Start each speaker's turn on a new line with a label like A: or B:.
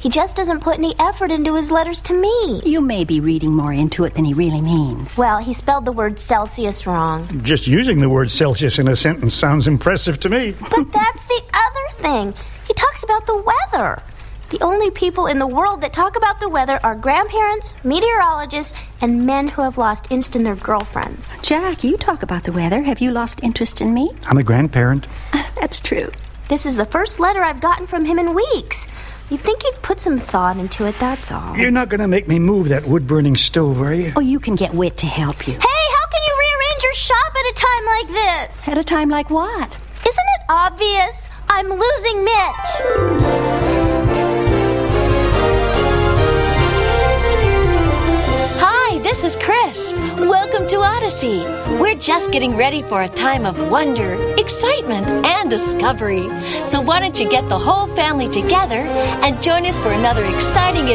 A: He just doesn't put any effort into his letters to me.
B: You may be reading more into it than he really means.
A: Well, he spelled the word Celsius wrong.
C: Just using the word Celsius in a sentence sounds impressive to me.
A: But that's the other thing. He talks about the weather. The only people in the world that talk about the weather are grandparents, meteorologists, and men who have lost interest in their girlfriends.
B: Jack, you talk about the weather. Have you lost interest in me?
C: I'm a grandparent.
B: That's true.
A: This is the first letter I've gotten from him in weeks. You'd think he'd put some thought into it, that's all.
C: You're not going to make me move that wood-burning stove, are you?
B: Oh, you can get Whit to help you.
A: Hey, how can you rearrange your shop at a time like this?
B: At a time like what?
A: Isn't it obvious? I'm losing Mitch.
D: This is Chris. Welcome to Odyssey. We're just getting ready for a time of wonder, excitement, and discovery. So why don't you get the whole family together and join us for another exciting